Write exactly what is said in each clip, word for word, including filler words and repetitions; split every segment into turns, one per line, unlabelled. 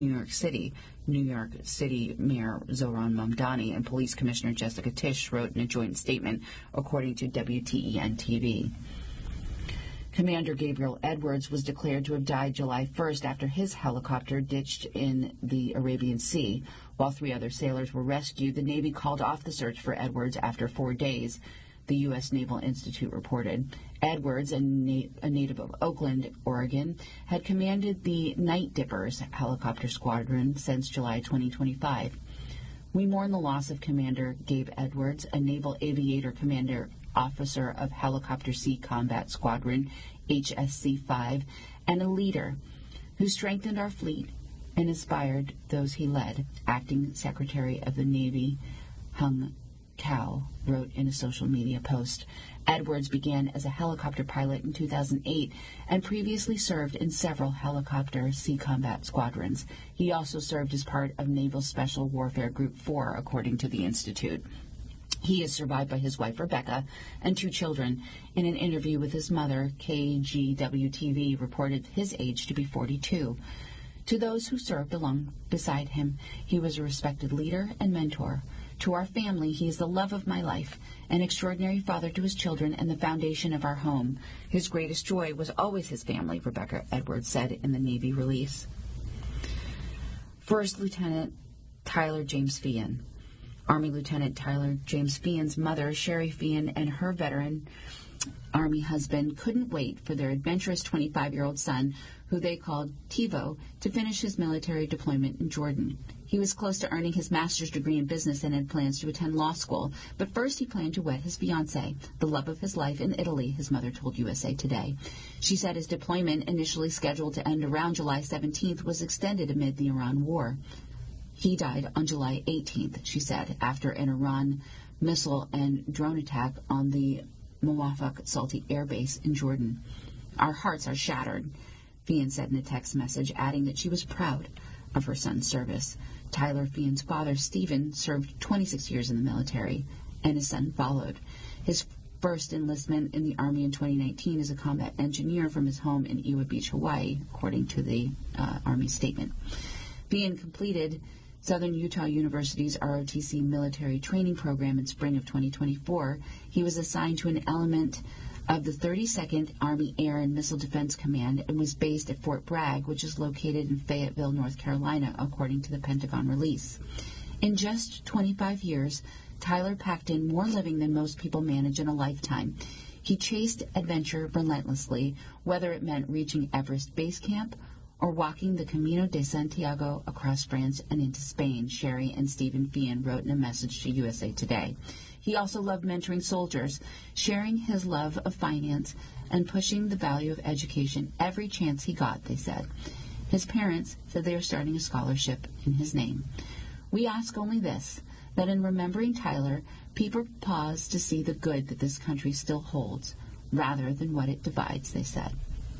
New York City. New York City Mayor Zohran Mamdani and Police Commissioner Jessica Tisch wrote in a joint statement, according to W T E N T V. Commander Gabriel Edwards was declared to have died July first after his helicopter ditched in the Arabian Sea. While three other sailors were rescued, the Navy called off the search for Edwards after four days, the U S Naval Institute reported. Edwards, a, na- a native of Oakland, Oregon, had commanded the Night Dippers helicopter squadron since July twenty twenty-five. We mourn the loss of Commander Gabe Edwards, a naval aviator commander officer of Helicopter Sea Combat Squadron, H S C five, and a leader who strengthened our fleet and inspired those he led, Acting Secretary of the Navy Hung Cao wrote in a social media post. Edwards began as a helicopter pilot in two thousand eight and previously served in several helicopter sea combat squadrons. He also served as part of Naval Special Warfare Group four, according to the Institute. He is survived by his wife, Rebecca, and two children. In an interview with his mother, K G W T V reported his age to be forty-two. To those who served along beside him, he was a respected leader and mentor. To our family, he is the love of my life, an extraordinary father to his children, and the foundation of our home. His greatest joy was always his family, Rebecca Edwards said in the Navy release. First Lieutenant Tyler James Feehan. Army Lieutenant Tyler James Feehan's mother, Sherry Feehan, and her veteran Army husband couldn't wait for their adventurous twenty-five-year-old son, who they called TiVo, to finish his military deployment in Jordan. He was close to earning his master's degree in business and had plans to attend law school, but first he planned to wed his fiancée, the love of his life, in Italy, his mother told U S A Today. She said his deployment, initially scheduled to end around July seventeenth, was extended amid the Iran war. He died on July eighteenth, she said, after an Iran missile and drone attack on the Muwafaq Salti Air Base in Jordan. Our hearts are shattered, Feehan said in a text message, adding that she was proud of her son's service. Tyler Feehan's father, Stephen, served twenty-six years in the military, and his son followed. His first enlistment in the Army in twenty nineteen as a combat engineer from his home in Iwa Beach, Hawaii, according to the uh, Army statement. Feehan completed Southern Utah University's R O T C military training program in spring of twenty twenty-four. He was assigned to an element of the thirty-second Army Air and Missile Defense Command and was based at Fort Bragg, which is located in Fayetteville, North Carolina, according to the Pentagon release. In just twenty-five years, Tyler packed in more living than most people manage in a lifetime. He chased adventure relentlessly, whether it meant reaching Everest Base Camp or walking the Camino de Santiago across France and into Spain, Sherry and Stephen Feehan wrote in a message to U S A Today. He also loved mentoring soldiers, sharing his love of finance, and pushing the value of education every chance he got, they said. His parents said they are starting a scholarship in his name. We ask only this, that in remembering Tyler, people pause to see the good that this country still holds, rather than what it divides, they said.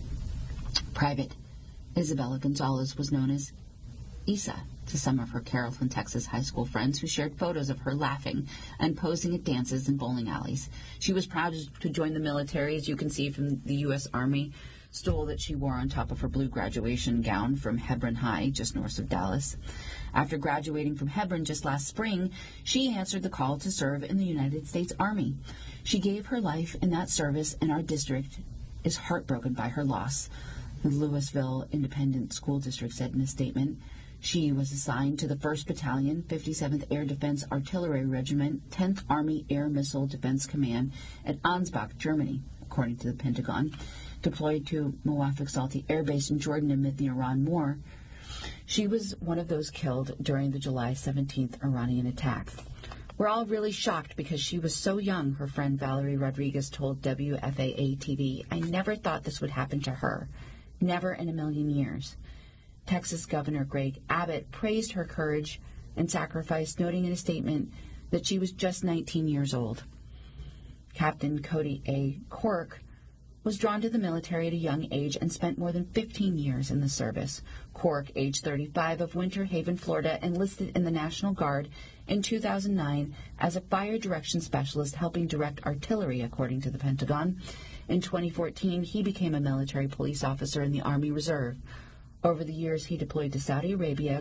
Private Isabella Gonzalez was known as Isa to some of her Carrollton, Texas high school friends who shared photos of her laughing and posing at dances in bowling alleys. She was proud to join the military, as you can see from the U S Army stole that she wore on top of her blue graduation gown from Hebron High, just north of Dallas. After graduating from Hebron just last spring, she answered the call to serve in the United States Army. She gave her life in that service, and our district is heartbroken by her loss, the Louisville Independent School District said in a statement. She was assigned to the first Battalion, fifty-seventh Air Defense Artillery Regiment, tenth Army Air Missile Defense Command at Ansbach, Germany, according to the Pentagon. Deployed to Muwafaq Salti Air Base in Jordan amid the Iran war, she was one of those killed during the July seventeenth Iranian attack. We're all really shocked because she was so young, her friend Valerie Rodriguez told W F A A T V. I never thought this would happen to her. Never in a million years. Texas Governor Greg Abbott praised her courage and sacrifice, noting in a statement that she was just nineteen years old. Captain Cody A. Cork was drawn to the military at a young age and spent more than fifteen years in the service. Cork, age thirty-five, of Winter Haven, Florida, enlisted in the National Guard in two thousand nine as a fire direction specialist helping direct artillery, according to the Pentagon. In twenty fourteen, he became a military police officer in the Army Reserve. Over the years, he deployed to Saudi Arabia,